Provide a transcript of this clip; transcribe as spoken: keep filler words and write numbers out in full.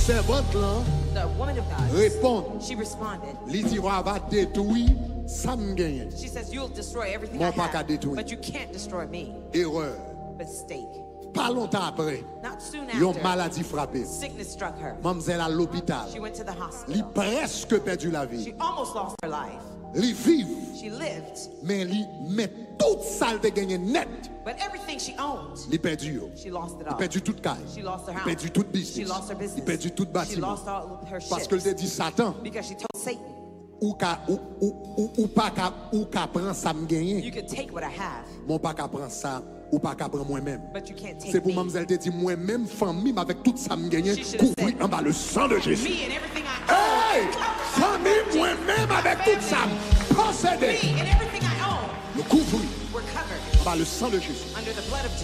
Servante là, The woman of God, répond. she responded. Li dit va détruire ça me gagne. She says, you'll destroy everything Mon I pas qu'à have, détruire. but you can't destroy me. Erreur. Mistake. Pas longtemps après, Not soon une after, maladie frappée. sickness struck her. Mademoiselle à l'hôpital. She went to the Li hospital. presque perdu la She vie. almost lost her life. Li vive, She lived, mais li met toute salle de gagner net. but everything she owned, Li perdu yo. she lost it Il all. perdu toute caille. She lost her Il house. perdu toute She business. lost her business. Il perdu tout She bâtiment. lost all her Parce que ships. le dit Satan, Because she told Satan, ou ka ou ou ou, ou pas ka ou ka prend ça me you gagner. can take what I have, Mon pas ka prend ça ou pas ka prend moi-même. but you can't take C'est pour me. mademoiselle te dit moi-même famille avec tout ça me gagner She should have couvrir said, en bas le sang de Jésus. Me and everything I Hey! own. Famille moi-même avec tout ça possédé. Me and everything I own Le couvrir were covered en bas le sang de Jésus. under the blood of Jesus.